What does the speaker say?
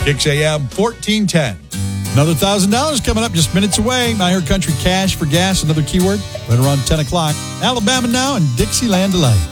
Kicks AM 1410. Another $1,000 coming up just minutes away. I Heard Country Cash for gas, another keyword, right around 10 o'clock. Alabama Now and Dixieland Delight.